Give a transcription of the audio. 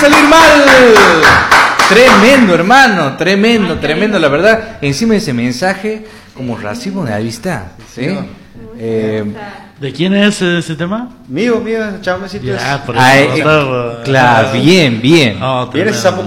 salir mal. Tremendo, hermano, tremendo, la verdad. Encima de ese mensaje, como racimo de la vista, ¿sí? ¿De quién es ese tema? Mío, chao, besitos. Ya, por eso claro, bien. No, ¿Vienes a